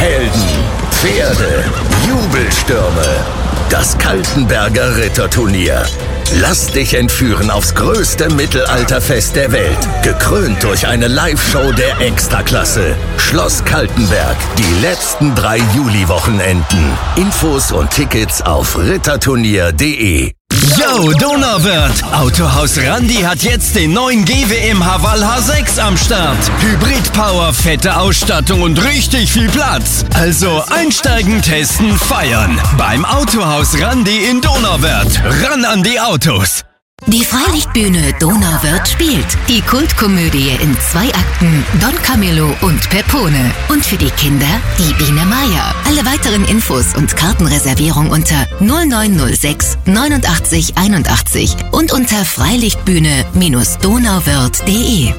Helden, Pferde, Jubelstürme. Das Kaltenberger Ritterturnier. Lass dich entführen aufs größte Mittelalterfest der Welt. Gekrönt durch eine Live-Show der Extraklasse. Schloss Kaltenberg. Die letzten 3 Juli-Wochenenden. Infos und Tickets auf ritterturnier.de. Yo, Donauwörth! Autohaus Randi hat jetzt den neuen GWM Haval H6 am Start. Hybrid-Power, fette Ausstattung und richtig viel Platz. Also einsteigen, testen, feiern. Beim Autohaus Randi in Donauwörth. Ran an die Autos! Die Freilichtbühne Donauwörth spielt die Kultkomödie in 2 Akten Don Camillo und Pepone. Und für die Kinder die Biene Meier. Alle weiteren Infos und Kartenreservierung unter 0906 89 81 und unter freilichtbühne-donauwörth.de.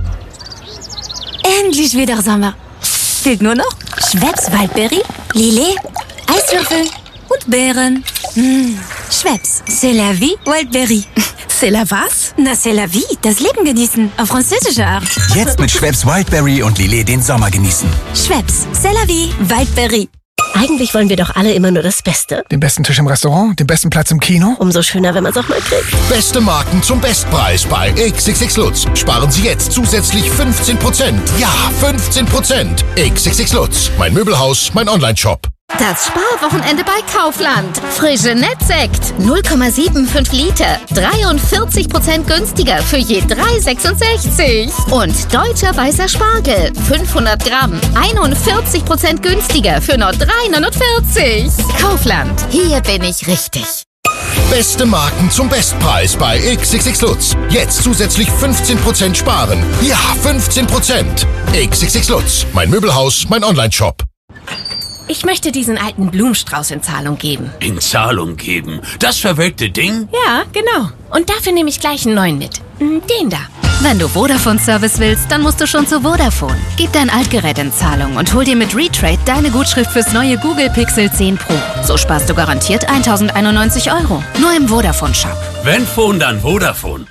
Endlich wieder Sommer. Fehlt nur noch Schweppes Waldbeere, Lillet, Eiswürfel und Beeren. Schweppes, c'est la vie, Wildberry. C'est la was? Na, c'est la vie, das Leben genießen, auf französische Art. Jetzt mit Schweppes Wildberry und Lillet den Sommer genießen. Schweppes, c'est la vie, Wildberry. Eigentlich wollen wir doch alle immer nur das Beste. Den besten Tisch im Restaurant, den besten Platz im Kino. Umso schöner, wenn man es auch mal kriegt. Beste Marken zum Bestpreis bei XXX Lutz. Sparen Sie jetzt zusätzlich 15%. Ja, 15%. XXX Lutz. Mein Möbelhaus, mein Onlineshop. Das Sparwochenende bei Kaufland. Frische Nettsekt 0,75 Liter. 43% günstiger für je 3,66. Und deutscher weißer Spargel 500 Gramm. 41% günstiger für nur 3,49. Kaufland. Hier bin ich richtig. Beste Marken zum Bestpreis bei XXX Lutz. Jetzt zusätzlich 15% sparen. Ja, 15%. XXX Lutz. Mein Möbelhaus, mein Onlineshop. Ich möchte diesen alten Blumenstrauß in Zahlung geben. In Zahlung geben? Das verwelkte Ding? Ja, genau. Und dafür nehme ich gleich einen neuen mit. Den da. Wenn du Vodafone-Service willst, dann musst du schon zu Vodafone. Gib dein Altgerät in Zahlung und hol dir mit Retrade deine Gutschrift fürs neue Google Pixel 10 Pro. So sparst du garantiert 1.091 €. Nur im Vodafone-Shop. Wenn Phone, dann Vodafone.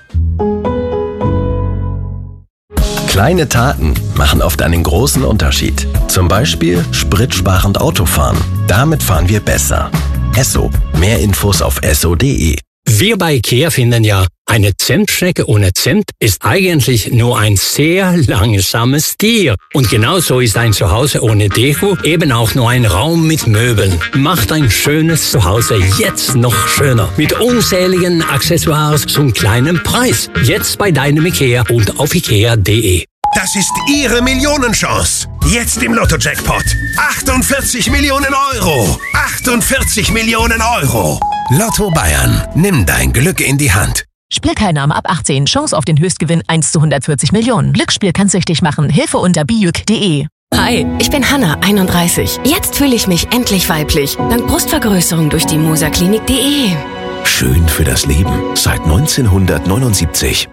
Kleine Taten machen oft einen großen Unterschied. Zum Beispiel spritsparend Autofahren. Damit fahren wir besser. Esso. Mehr Infos auf esso.de. Wir bei IKEA finden ja, eine Zentstrecke ohne Zimt ist eigentlich nur ein sehr langsames Tier. Und genauso ist ein Zuhause ohne Deko eben auch nur ein Raum mit Möbeln. Macht ein schönes Zuhause jetzt noch schöner. Mit unzähligen Accessoires zum kleinen Preis. Jetzt bei deinem IKEA und auf ikea.de. Das ist Ihre Millionenchance. Jetzt im Lotto-Jackpot. 48 Millionen €. 48 Millionen €. Lotto Bayern. Nimm dein Glück in die Hand. Spielteilnahme ab 18. Chance auf den Höchstgewinn 1 zu 140 Millionen. Glücksspiel kann süchtig machen. Hilfe unter bijuk.de. Hi, ich bin Hanna, 31. Jetzt fühle ich mich endlich weiblich. Dank Brustvergrößerung durch die moserklinik.de. Schön für das Leben. Seit 1979.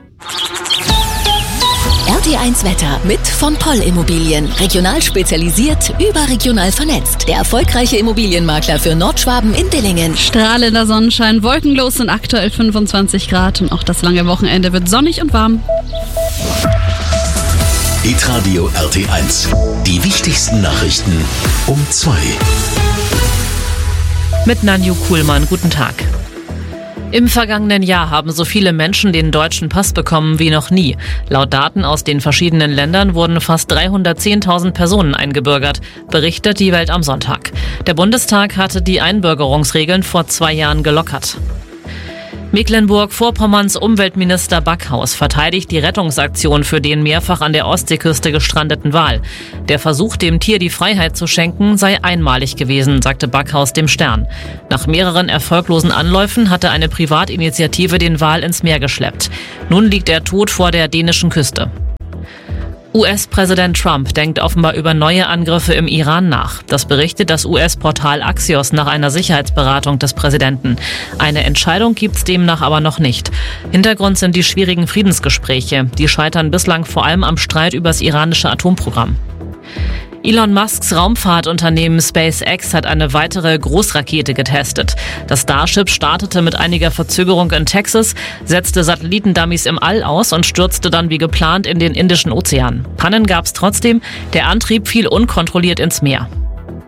RT1 Wetter mit von Poll Immobilien. Regional spezialisiert, überregional vernetzt. Der erfolgreiche Immobilienmakler für Nordschwaben in Dillingen. Strahlender Sonnenschein, wolkenlos sind aktuell 25 Grad und auch das lange Wochenende wird sonnig und warm. Hitradio RT1. Die wichtigsten Nachrichten um 2. Mit Nanju Kuhlmann, guten Tag. Im vergangenen Jahr haben so viele Menschen den deutschen Pass bekommen wie noch nie. Laut Daten aus den verschiedenen Ländern wurden fast 310.000 Personen eingebürgert, berichtet die Welt am Sonntag. Der Bundestag hatte die Einbürgerungsregeln vor 2 Jahren gelockert. Mecklenburg-Vorpommerns Umweltminister Backhaus verteidigt die Rettungsaktion für den mehrfach an der Ostseeküste gestrandeten Wal. Der Versuch, dem Tier die Freiheit zu schenken, sei einmalig gewesen, sagte Backhaus dem Stern. Nach mehreren erfolglosen Anläufen hatte eine Privatinitiative den Wal ins Meer geschleppt. Nun liegt er tot vor der dänischen Küste. US-Präsident Trump denkt offenbar über neue Angriffe im Iran nach. Das berichtet das US-Portal Axios nach einer Sicherheitsberatung des Präsidenten. Eine Entscheidung gibt's demnach aber noch nicht. Hintergrund sind die schwierigen Friedensgespräche. Die scheitern bislang vor allem am Streit über das iranische Atomprogramm. Elon Musks Raumfahrtunternehmen SpaceX hat eine weitere Großrakete getestet. Das Starship startete mit einiger Verzögerung in Texas, setzte Satellitendummies im All aus und stürzte dann wie geplant in den Indischen Ozean. Pannen gab's trotzdem, der Antrieb fiel unkontrolliert ins Meer.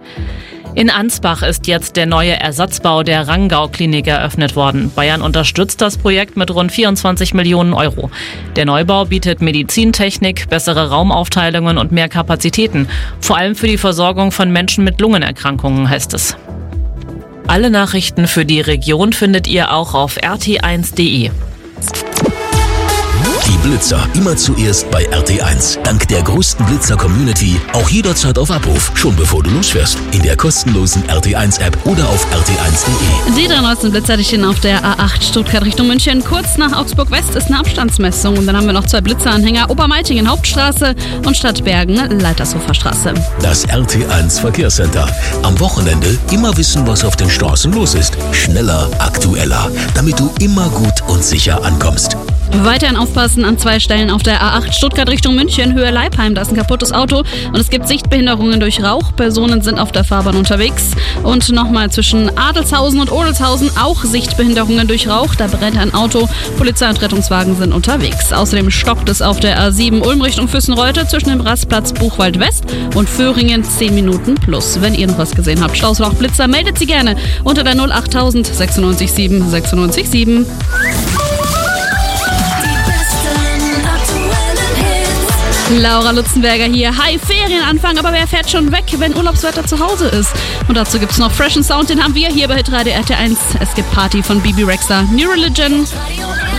In Ansbach ist jetzt der neue Ersatzbau der Rangau-Klinik eröffnet worden. Bayern unterstützt das Projekt mit rund 24 Millionen Euro. Der Neubau bietet Medizintechnik, bessere Raumaufteilungen und mehr Kapazitäten. Vor allem für die Versorgung von Menschen mit Lungenerkrankungen, heißt es. Alle Nachrichten für die Region findet ihr auch auf rt1.de. Die Blitzer immer zuerst bei RT1. Dank der größten Blitzer-Community auch jederzeit auf Abruf, schon bevor du losfährst. In der kostenlosen RT1-App oder auf rt1.de. Die 3 neuesten Blitzerdichten auf der A8 Stuttgart Richtung München. Kurz nach Augsburg West ist eine Abstandsmessung. Und dann haben wir noch 2 Blitzeranhänger. Obermeitingen Hauptstraße und Stadtbergen Leitershofer Straße. Das RT1 Verkehrscenter. Am Wochenende immer wissen, was auf den Straßen los ist. Schneller, aktueller, damit du immer gut und sicher ankommst. Weiterhin aufpassen an 2 Stellen auf der A8 Stuttgart Richtung München, Höhe Leipheim. Da ist ein kaputtes Auto und es gibt Sichtbehinderungen durch Rauch. Personen sind auf der Fahrbahn unterwegs. Und nochmal zwischen Adelshausen und Odelshausen auch Sichtbehinderungen durch Rauch. Da brennt ein Auto. Polizei und Rettungswagen sind unterwegs. Außerdem stockt es auf der A7 Ulm Richtung Füssenreuth zwischen dem Rastplatz Buchwald West und Föhringen 10 Minuten plus. Wenn ihr noch was gesehen habt, Staus oder auch Blitzer, meldet sie gerne unter der 08000 96 7 96 7. Laura Lutzenberger hier. Hi, Ferienanfang, aber wer fährt schon weg, wenn Urlaubswetter zu Hause ist? Und dazu gibt's noch Fresh & Sound, den haben wir hier bei Hitradio RT1. Es gibt Party von Bibi Rexha, New Religion.